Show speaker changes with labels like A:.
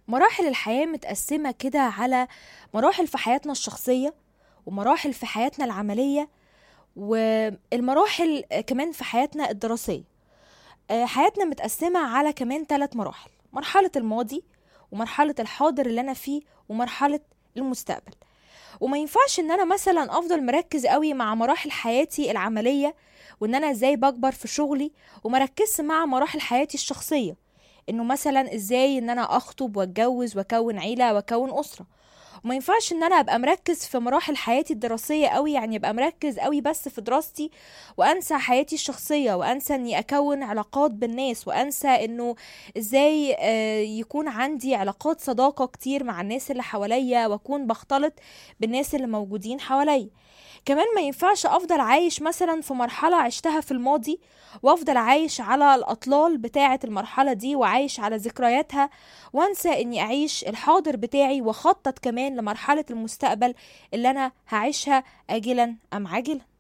A: مراحل الحياة متقسمة كده على مراحل في حياتنا الشخصية، ومراحل في حياتنا العملية، والمراحل كمان في حياتنا الدراسية. حياتنا متقسمة على كمان 3 مراحل: مرحلة الماضي، ومرحلة الحاضر اللي أنا فيه، ومرحلة المستقبل. وما ينفعش ان انا مثلا افضل مركز قوي مع مراحل حياتي العملية، وان انا ازاي بكبر في شغلي، ومركز مع مراحل حياتي الشخصية، انه مثلا ازاي ان انا اخطب واتجوز واكون عيلة واكون اسرة. وما ينفعش ان انا ابقى مركز في مراحل حياتي الدراسية قوي، يعني ابقى مركز قوي بس في دراستي، وانسى حياتي الشخصية، وانسى اني اكون علاقات بالناس، وانسى انه ازاي يكون عندي علاقات صداقة كتير مع الناس اللي حواليا، واكون بختلط بالناس اللي موجودين حواليا. كمان ما ينفعش افضل عايش مثلا في مرحلة عشتها في الماضي، وافضل عايش على الاطلال بتاعة المرحلة دي، وعايش على ذكرياتها، وانسى اني اعيش الحاضر بتاعي، واخطط كمان لمرحلة المستقبل اللي انا هعيشها، اجلا ام عاجلا.